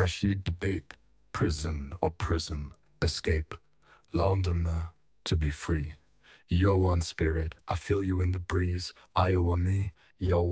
Freshly debate, prison or prison, escape, Londoner, to be free. Yo one spirit, I feel you in the breeze. Iowa me, yo